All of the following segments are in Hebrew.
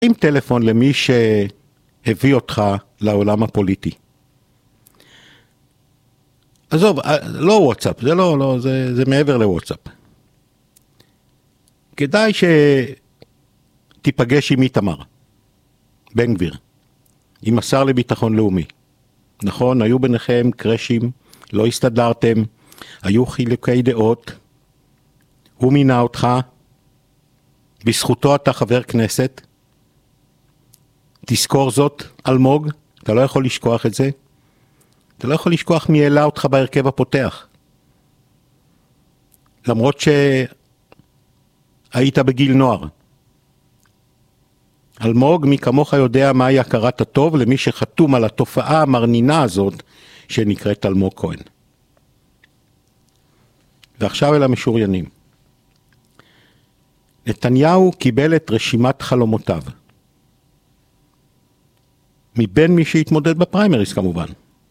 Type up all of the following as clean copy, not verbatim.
עם טלפון למי שהביא אותך לעולם הפוליטי. עזוב, לא וואטסאפ, זה מעבר לוואטסאפ. כדאי שתיפגש עם איתמר, בן גביר, עם השר לביטחון לאומי. נכון, היו ביניכם קרשים, לא הסתדרתם, היו חילוקי דעות, הוא מינה אותך, בזכותו אתה חבר כנסת, תזכור זאת, אלמוג, אתה לא יכול לשכוח את זה, אתה לא יכול לשכוח מי העלה אותך בהרכב הפותח. למרות שהיית בגיל נוער. אלמוג, מי כמוך יודע מהי הכרת הטוב למי שחתום על התופעה המרנינה הזאת שנקראת אלמוג כהן. ועכשיו אל המשוריינים. נתניהו קיבל את רשימת חלומותיו. מבין מי שהתמודד בפריימריס כמובן.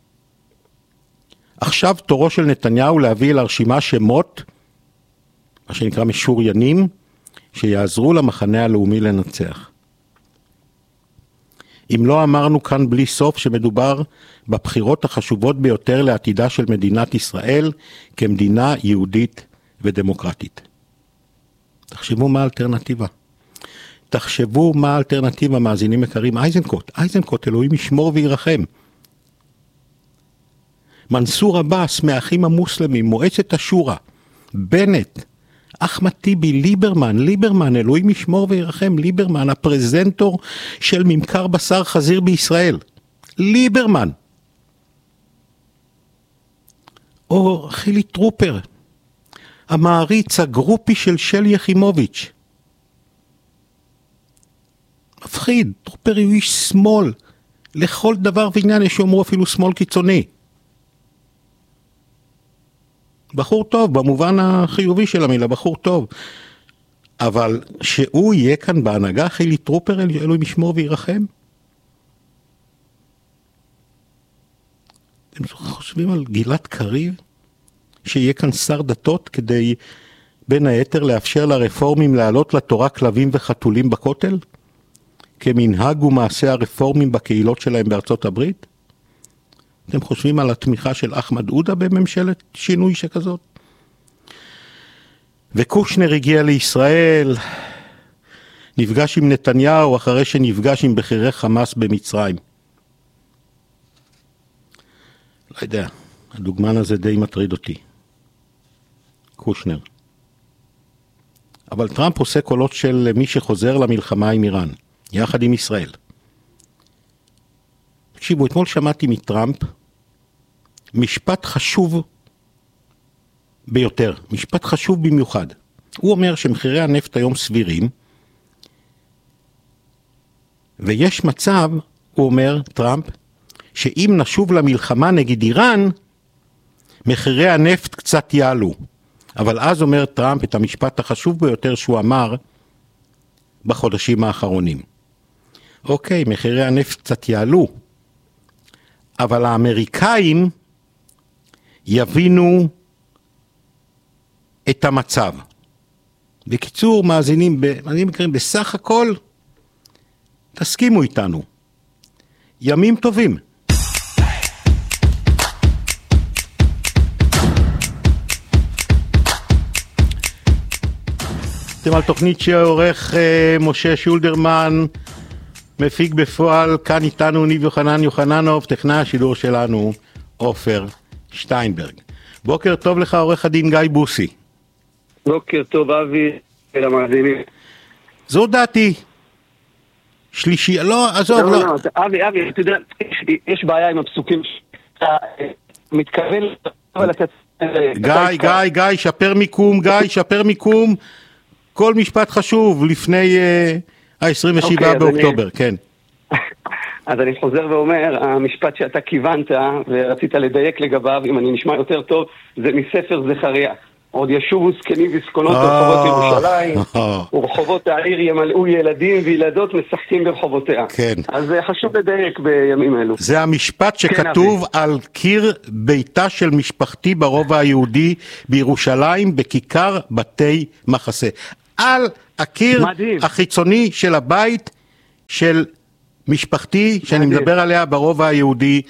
עכשיו תורו של נתניהו להביא לרשימה שמות, מה שנקרא משוריינים, שיעזרו למחנה הלאומי לנצח. אם לא אמרנו כאן בלי סוף שמדובר בבחירות החשובות ביותר לעתידה של מדינת ישראל כמדינה יהודית ודמוקרטית. תחשבו מה האלטרנטיבה. תחשבו מה האלטרנטיבה, מאזינים יקרים. איזנקוט, אלוהים ישמור וירחם. מנסור עבאס מהאחים המוסלמים, מועצת השורא, בנט, אחמד טיבי, ליברמן, אלוהים ישמור וירחם, ליברמן, הפרזנטור של ממכר בשר חזיר בישראל. ליברמן. או חילי טרופר, המעריץ הגרופי של שלי יחימוביץ'. מפחיד, טרופר הוא איש שמאל, לכל דבר ועניין יש שאומרו אפילו שמאל קיצוני. בחור טוב, במובן החיובי של המילה, בחור טוב. אבל שהוא יהיה כאן בהנהגה, חילי טרופר, אלוהים ישמור וירחם? אתם חושבים על גלעד קריב? שיהיה כאן שר דתות כדי בין היתר לאפשר לרפורמים לעלות לתורה כלבים וחתולים בכותל? כמנהג ומעשה הרפורמים בקהילות שלהם בארצות הברית? אתם חושבים על התמיכה של אחמד עודה בממשלת שינוי שכזאת? וקושנר הגיע לישראל, נפגש עם נתניהו אחרי שנפגש עם בכירי חמאס במצרים. לא יודע, הדוגמן הזה די מטריד אותי. קושנר. אבל טראמפ עושה קולות של מי שחוזר למלחמה עם איראן, יחד עם ישראל. תקשיבו, אתמול שמעתי מטראמפ משפט חשוב ביותר, משפט חשוב במיוחד. הוא אומר שמחירי הנפט היום סבירים, ויש מצב, הוא אומר, טראמפ, שאם נשוב למלחמה נגד איראן, מחירי הנפט קצת יעלו. אבל אז אומר טראמפ את המשפט החשוב ביותר שהוא אמר בחודשים האחרונים. אוקיי, מחירי הנפט קצת יעלו, אבל האמריקאים יבינו את המצב. בקיצור, מאזינים יקרים, בסך הכל, תסכימו איתנו. ימים טובים. אתם על תוכנית שעורך משה שולדרמן, מפיק בפועל, כאן איתנו ניב יוחננוב, טכנאי השידור שלנו, עופר שטיינברג. בוקר טוב לך עורך הדין גיא בוסי. בוקר טוב אבי ולמאזינים. זו דעתי. שלישי, לא, עזוב, לא. אבי, אתה יודע, יש בעיה עם הפסוקים שאתה מתכוון לתת... גיא, שפר מיקום, כל משפט חשוב לפני ה-27 באוקטובר, כן. אז אני חוזר ואומר, המשפט שאתה כיוונת ורצית לדייק לגביו, אם אני נשמע יותר טוב, זה מספר זכריה. עוד ישובו זקנים וזקונות ברחובות ירושלים, ורחובות העיר ימלאו ילדים וילדות משחקים ברחובותיה. כן. אז חשוב לדייק בימים אלו. זה המשפט שכתוב על קיר ביתה של משפחתי ברובע היהודי בירושלים, בכיכר בתי מחסה. על הקיר החיצוני של הבית של משפחתי, שאני מדבר עליה ברובע היהודי.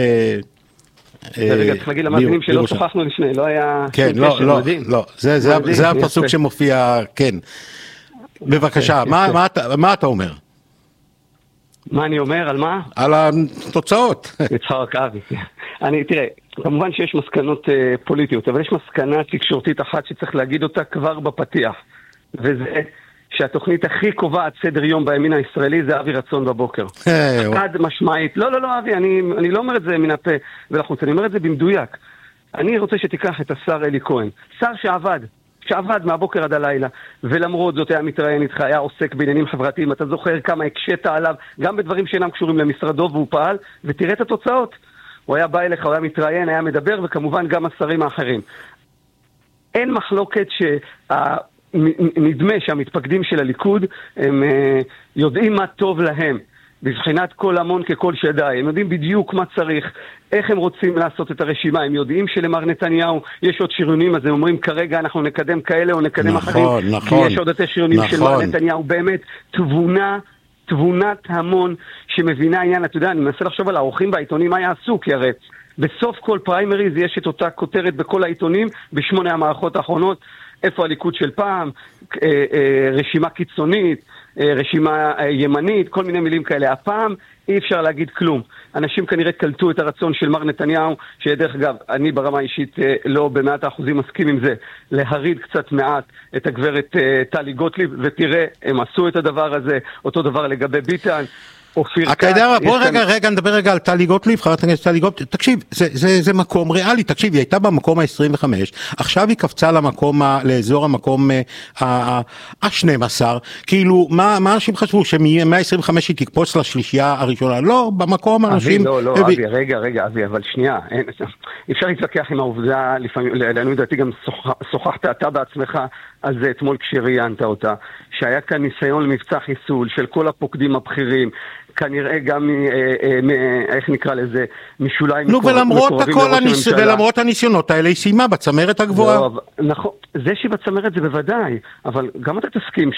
רגע, צריך להגיד למאזינים שלא שוחחנו לפני, לא היה... כן, לא, זה הפסוק שמופיע, כן. בבקשה, מה אתה אומר? מה אני אומר? על מה? על התוצאות. יצחק אבי. תראה, כמובן שיש מסקנות פוליטיות, אבל יש מסקנה תקשורתית אחת שצריך להגיד אותה כבר בפתיח, וזה שהתוכנית הכי קובעת סדר יום בימין הישראלי זה אבי רצון בבוקר. חד משמעית. לא, אבי, אני לא אומר את זה מן הפה ולחוץ, אני אומר את זה במדויק. אני רוצה שתיקח את השר אלי כהן, שר שעבד מהבוקר עד הלילה, ולמרות זאת היה מתראיין איתך, היה עוסק בעניינים חברתיים, אתה זוכר כמה הקשת עליו, גם בדברים שאינם קשורים למשרדו, והוא פעל, ותראה את התוצאות. הוא היה בא אליך, הוא היה מתראיין, היה מדבר, וכמובן גם השרים האחרים. אין מחלוקת נדמה שהמתפקדים של הליכוד הם יודעים מה טוב להם, בבחינת כל המון ככל שדאי, הם יודעים בדיוק מה צריך, איך הם רוצים לעשות את הרשימה, הם יודעים שלמר נתניהו יש עוד שריונים, אז הם אומרים כרגע אנחנו נקדם כאלה או נקדם אחרים, כי יש עוד את השריונים של מר נתניהו, באמת תבונת המון שמבינה עניין, אתה יודע, אני מנסה לחשוב על האורחים בעיתונים מה יעשו, כי הרי בסוף כל פריימריז יש את אותה כותרת בכל העיתונים, ב8 המערכות האחרונות, איפה הליכוד של פעם, רשימה קיצונית, רשימה ימנית, כל מיני מילים כאלה. הפעם אי אפשר להגיד כלום. אנשים כנראה קלטו את הרצון של מר נתניהו, שדרך אגב, אני ברמה אישית לא ב100% מסכים עם זה, להריד קצת מעט את הגברת טלי גוטליב, ותראה, הם עשו את הדבר הזה, אותו דבר לגבי ביטן, אתה יודע, בוא רגע, נדבר רגע על טלי גוטליב, חברת הכנסת טלי גוטליב, תקשיב, זה מקום ריאלי, תקשיב, היא הייתה במקום ה-25, עכשיו היא קפצה לאזור המקום ה-12, כאילו, מה אנשים חשבו, שמ-125 היא תקפוץ לשלישייה הראשונה? לא, במקום אנשים... לא, אבי, רגע, אבל שנייה, אפשר להתווכח עם העובדה, לפעמים, לדעתי גם שוחחת אתה בעצמך, על זה אתמול כשראיינת אותה, שהיה כאן ניסיון למבצע חיסול של כל הפוקדים הבכירים, כנראה גם, איך נקרא לזה, משוליים ולמרות הניסיונות האלה היא סיימה בצמרת הגבוהה. נכון, זה שהיא בצמרת זה בוודאי, אבל גם אתה תסכים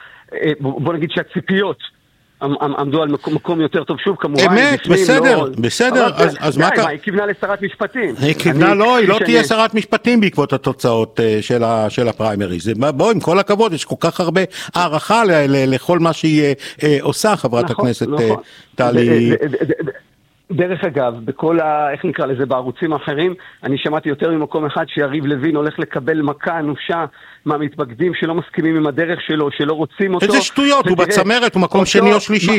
בוא נגיד שהציפיות עמדו על מקום יותר טוב, שוב כמובן אמת, בסדר, אז מה היא כיוונה לשרת משפטים? היא כיוונה, היא לא תהיה שרת משפטים בעקבות התוצאות של הפריימריז. בוא, עם כל הכבוד, יש כל כך הרבה הערכה לכל מה שהיא עושה, חברת הכנסת טלי. דרך אגב, בכל איך נקרא לזה, בערוצים האחרים, אני שמעתי יותר ממקום אחד שיריב לוין הולך לקבל מכה אנושה מהמתפקדים שלא מסכימים עם הדרך שלו, שלא רוצים אותו. איזה שטויות, הוא בצמרת, הוא מקום שני או שלישי.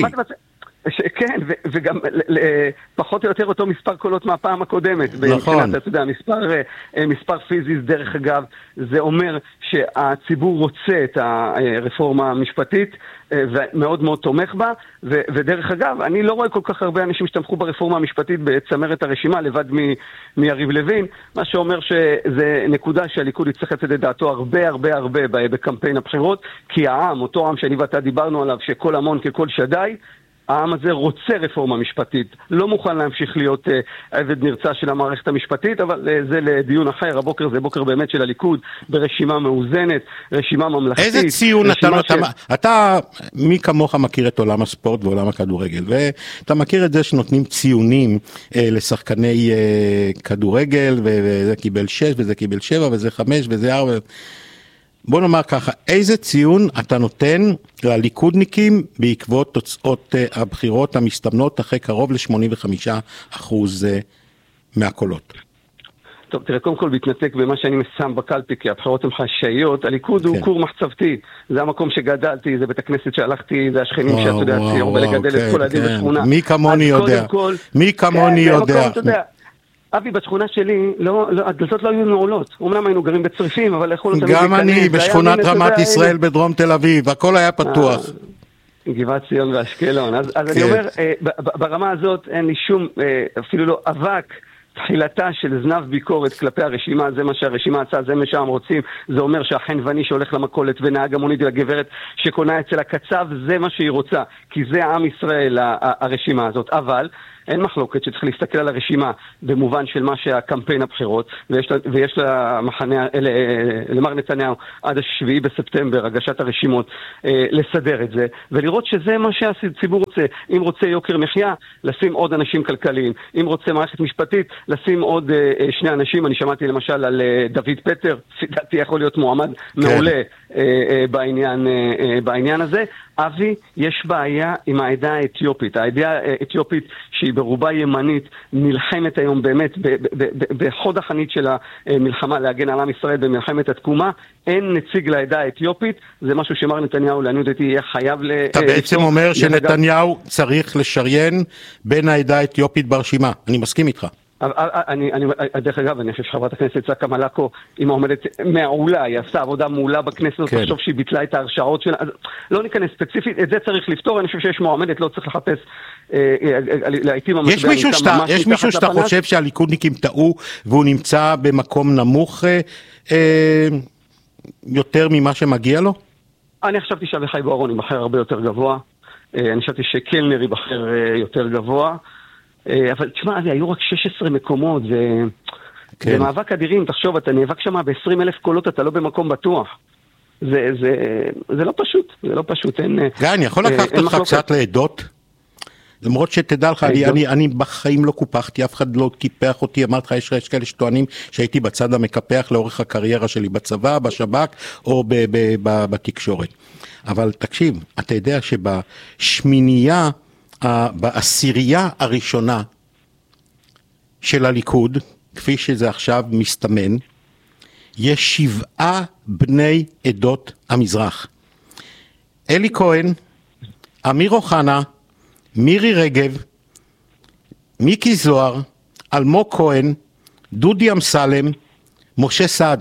כן, וגם פחות או יותר אותו מספר קולות מהפעם הקודמת. נכון. אתה יודע, מספר פיזי, דרך אגב, זה אומר שהציבור רוצה את הרפורמה המשפטית, ומאוד מאוד תומך בה, ודרך אגב, אני לא רואה כל כך הרבה אנשים שתמכו ברפורמה המשפטית בצמרת הרשימה, לבד מיריב לוין, מה שאומר שזה נקודה שהליכוד יצטרך לצאת את דעתו הרבה בקמפיין הבחירות, כי העם, אותו עם שאני ואתה דיברנו עליו, שכל המון ככל שדאי, העם הזה רוצה רפורמה משפטית, לא מוכן להמשיך להיות עבד נרצע של המערכת המשפטית, אבל זה לדיון אחר. הבוקר זה בוקר באמת של הליכוד, ברשימה מאוזנת, רשימה ממלכתית. איזה ציון אתה, מי כמוך מכיר את עולם הספורט ועולם הכדורגל, ואתה מכיר את זה שנותנים ציונים לשחקני כדורגל, וזה קיבל 6 וזה קיבל 7 וזה 5 וזה 4, בוא נאמר ככה, איזה ציון אתה נותן לליכודניקים בעקבות תוצאות הבחירות המסתמנות אחרי קרוב ל-85% מהקולות? טוב, תראה, קודם כל בהתנתק במה שאני מסם בקלפי, כי הבחירות הן חשאיות, הליכוד הוא כור מחצבתי, זה המקום שגדלתי, זה בית הכנסת שהלכתי, זה השכנים שאתה יודע, ציור ולגדל את כל הילדים בשכונה. מי כמוני יודע, מי כמוני יודע. אבי, בשכונה שלי, הדלתות לא היו נעולות. אומנם היינו גרים בצריפים, אבל יכולנו תמיד גם אני, בשכונת רמת ישראל בדרום תל אביב, הכל היה פתוח. גבעת ציון ואשקלון. אז אני אומר, ברמה הזאת אין לי שום, אפילו לא אבק, תחילתה של זנב ביקורת כלפי הרשימה, זה מה שהרשימה עשה, זה מה שהם רוצים, זה אומר שהחנווני שהולך למכולת ונהג המונית לגברת שקונה אצל הקצב, זה מה שהיא רוצה, כי זה עם ישראל, הרשימה הזאת. אבל אין מחלוקת שצריך להסתכל על הרשימה במובן של מה שהקמפיין הבחירות, ויש למר נתניהו עד 7 בספטמבר, הגשת הרשימות, לסדר את זה, ולראות שזה מה שהציבור רוצה. אם רוצה יוקר מחיה, לשים עוד אנשים כלכליים. אם רוצה מערכת משפטית, לשים עוד 2 אנשים. אני שמעתי למשל על דוד פטר, לדעתי יכול להיות מועמד מעולה בעניין הזה. אבי, יש בעיה עם העדה האתיופית. העדה האתיופית שהיא ברובה ימנית, נלחמת היום באמת בחוד החנית של המלחמה להגן על עם ישראל במלחמת התקומה. אין נציג לעדה האתיופית, זה משהו שמר נתניהו לעניות דעתי יהיה חייב אתה בעצם אומר שנתניהו צריך לשריין בין העדה האתיופית ברשימה. אני מסכים איתך. דרך אגב, אני חושב שחברת הכנסת צקה מלקו, אם עומדת מעולה, היא עשה עבודה מעולה בכנסת, תחשוב שהיא ביטלה את ההרשאות שלה, לא ניכנס ספציפית, את זה צריך לפתור. אני חושב שיש מועמדת, לא צריך לחפש לעיתים המשבר. יש מישהו שאתה חושב שהליכודניקים טעו והוא נמצא במקום נמוך יותר ממה שמגיע לו? אני חשבתי שאביחי בוארון ייבחר הרבה יותר גבוה, אני חשבתי שקלנר ייבחר יותר גבוה, אבל תשמע, היו רק 16 מקומות, זה מאבק אדירים, תחשוב, אתה נאבק שם ב-20,000 קולות, אתה לא במקום בטוח. זה לא פשוט, זה לא פשוט. גיא, אני יכול לקחת אותך קצת לעדות? למרות שתדע לך, אני בחיים לא קופחתי, אף אחד לא קיפח אותי, אמרת לך, יש כאלה שטוענים שהייתי בצד המקפח לאורך הקריירה שלי בצבא, בשב"כ או בתקשורת. אבל תקשיב, אתה יודע שבשמינייה, בעשירייה הראשונה של הליכוד, כפי שזה עכשיו מסתמן, יש 7 בני עדות המזרח. אלי כהן, אמיר אוחנה, מירי רגב, מיקי זוהר, אלמוג כהן, דודי אמסלם, משה סעדה.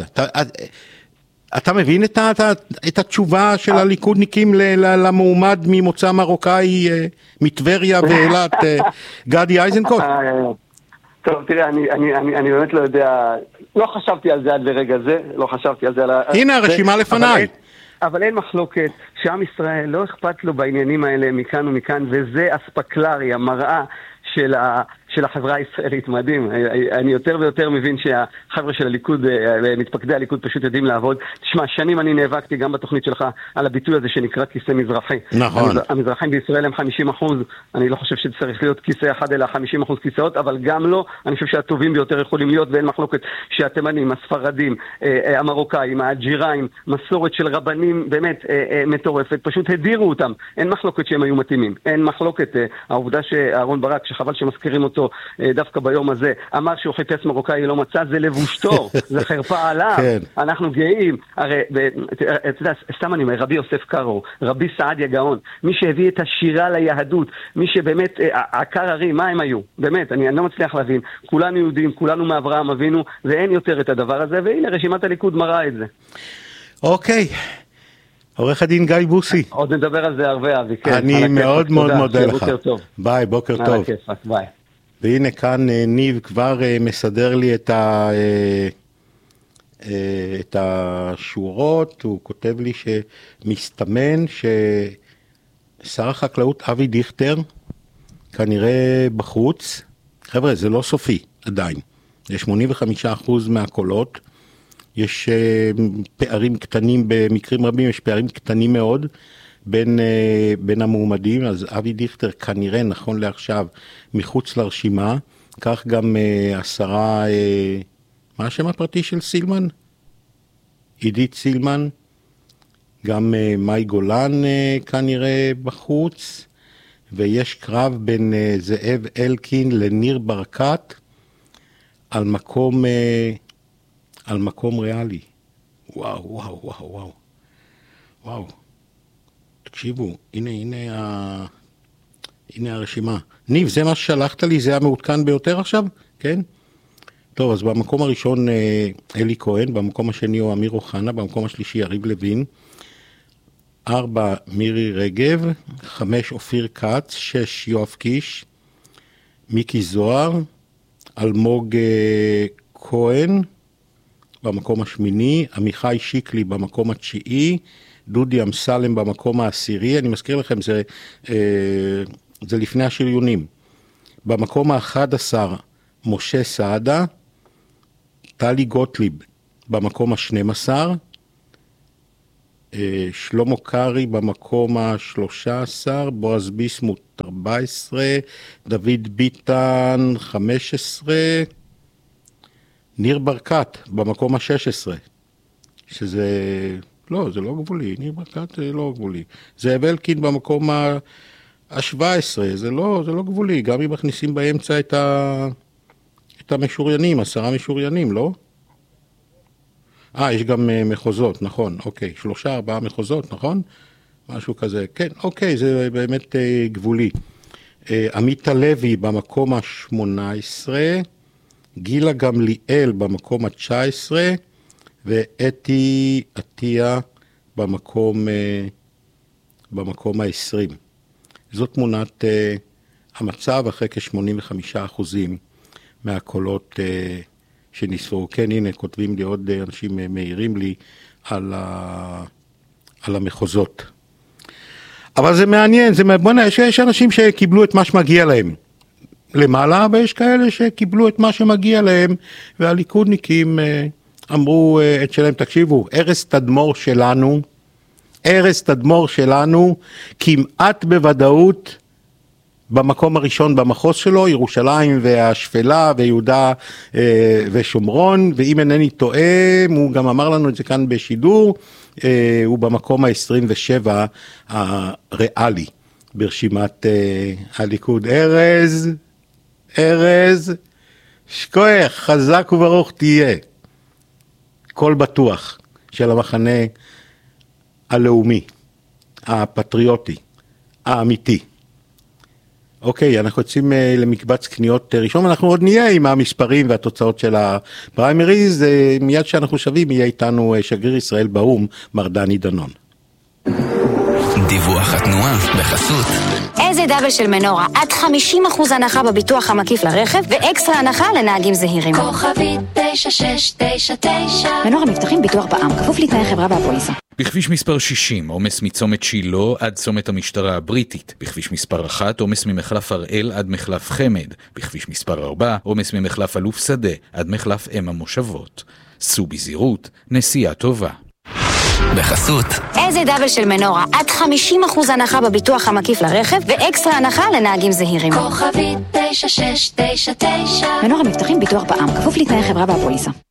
אתה מבין את התשובה של הליכודניקים למועמד ממוצא מרוקאי מטבריה ואילת, גדי איזנקוט? טוב, תראה, אני באמת לא יודע, לא חשבתי על זה עד לרגע זה, לא חשבתי על זה. הנה הרשימה לפניי. אבל אין מחלוקת שעם ישראל לא אכפת לו בעניינים האלה מכאן ומכאן, וזה אספקלרי, המראה של החברה הישראלית. מדהים. אני יותר ויותר מבין שהחבר'ה של הליכוד, מתפקדי הליכוד פשוט יודעים לעבוד. תשמע, שנים אני נאבקתי גם בתוכנית שלך על הביטוי הזה שנקרא כיסא מזרחי. נכון. המזרחים בישראל הם 50%, אני לא חושב שצריך להיות כיסא אחד אלא 50% כיסאות, אבל גם לא, אני חושב שהטובים ביותר יכולים להיות, ואין מחלוקת שהתימנים, הספרדים, המרוקאים, האלג'יראים, מסורת של רבנים באמת מטורפת, פשוט הדירו אותם. אין מחלוקת שהם היו מתאימים. אין מחלוקת, העובדה שאהרון ברק, שחבל שמזכירים אותו דווקא ביום הזה, אמר שהוא חיפש מרוקאי לא מצא, זה לבושתו, זה חרפה עליו, אנחנו גאים. הרי, אתה יודע, סתם אני אומר, רבי יוסף קארו, רבי סעדיה גאון, מי שהביא את השירה ליהדות, מי שבאמת, עקר הרי, מה הם היו? באמת, אני לא מצליח להבין. כולנו יהודים, כולנו מאברהם אבינו, ואין יותר את הדבר הזה, והנה רשימת הליכוד מראה את זה. אוקיי. עורך הדין גיא בוסי. עוד נדבר על זה הרבה, אבי. אני מאוד מאוד מודה לך. ביי, בוקר טוב. ביי. והנה כאן ניב כבר מסדר לי את השורות, הוא כותב לי שמסתמן ששר החקלאות אבי דיכטר כנראה בחוץ. חבר'ה, זה לא סופי עדיין. יש 85% מהקולות. יש פערים קטנים, במקרים רבים יש פערים קטנים מאוד בין המועמדים, אז אבי דיכטר כנראה נכון לעכשיו מחוץ לרשימה, כך גם השרה, מה השם הפרטי של סילמן? עידית סילמן, גם מאי גולן כנראה בחוץ, ויש קרב בין זאב אלקין לניר ברקת על מקום ריאלי. וואו. תקשיבו, הנה הרשימה. ניב, זה מה ששלחת לי, זה המעודכן ביותר עכשיו? כן? טוב, אז במקום הראשון אלי כהן, במקום השני הוא אמיר אוחנה, במקום השלישי יריב לוין, 4 מירי רגב, 5 אופיר כץ, 6 יואב קיש, מיקי זוהר, אלמוג כהן, במקום השמיני, עמיחי שיקלי במקום התשיעי, דודי אמסלם במקום העשירי, אני מזכיר לכם, זה לפני השריונים. במקום ה-11 משה סעדה, טלי גוטליב במקום ה-12, שלמה קרי במקום ה-13, בועז ביסמוט 14, דוד ביטן 15, ניר ברקת במקום ה-16, שזה, לא, זה לא גבולי, ניר ברקת זה לא גבולי, זאב אלקין במקום ה-17, זה לא גבולי, גם אם מכניסים באמצע את המשוריינים, 10 משוריינים, לא? יש גם מחוזות, נכון, אוקיי, 3-4 מחוזות, נכון? משהו כזה, כן, אוקיי, זה באמת גבולי. עמית הלוי במקום ה-18, גילה גמליאל במקום ה-19, ואתי עטיה במקום ה-20. זאת תמונת המצב אחרי כ-85% מהקולות שנספרו. כן, הנה, כותבים לי עוד אנשים, מהירים לי על המחוזות. אבל זה מעניין, יש אנשים שקיבלו את מה שמגיע להם למעלה, ויש כאלה שקיבלו את מה שמגיע להם, והליכודניקים אמרו את שלהם, תקשיבו, ארז תדמור שלנו, כמעט בוודאות, במקום הראשון במחוז שלו, ירושלים והשפלה ויהודה ושומרון, ואם אינני טועה, הוא גם אמר לנו את זה כאן בשידור, הוא במקום ה-27 הריאלי ברשימת הליכוד. ארז, שכוח, חזק וברוך תהיה, כל בטוח של המחנה הלאומי, הפטריוטי, האמיתי. אוקיי, אנחנו יוצאים למקבץ קניות ראשון, אנחנו עוד נהיה עם המספרים והתוצאות של הפריימריז, מיד שאנחנו שווים יהיה איתנו שגריר ישראל באו"ם, מר דני דנון. דיווח התנועה בחסות. איזה דאבל של מנורה, עד 50% הנחה בביטוח המקיף לרכב, ואקסטרה הנחה לנהגים זהירים. כוכבית 9699. מנורה מבטחים ביטוח בע"מ, כפוף לתנאי חברה והפוליסה. בכביש מספר 60, עומס מצומת שילה עד צומת המשטרה הבריטית. בכביש מספר 1, עומס ממחלף הראל עד מחלף חמד. בכביש מספר 4, עומס ממחלף אלוף שדה עד מחלף אם המושבות. סעו בזהירות, נסיעה טובה. בחסות. איזה דאבל של מנורה, עד 50% הנחה בביטוח המקיף לרכב, ואקסטרה הנחה לנהגים זהירים. כוכבית 9699. מנורה מבטחים ביטוח בע"מ, כפוף לתנאי חברה והפוליסה.